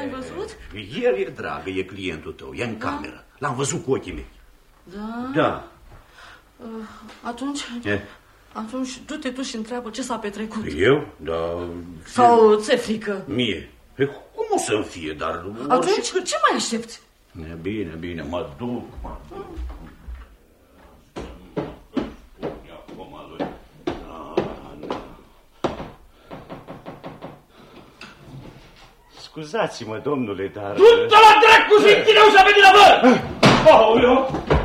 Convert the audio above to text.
L-ai văzut? El e dragă, e clientul tău, e în cameră. L-am văzut cu ochii mei. Da? Da. Atunci du-te tu și întreabă ce s-a petrecut. Eu? Da. Sau ți-e frică? Mie? Cum o să-mi fie, dar... Atunci ce mai aștepți? Bine, mă duc. Scuzați-mă, domnule, dar... Du-te la dracu și închide ușa pe din avă! Aoleu!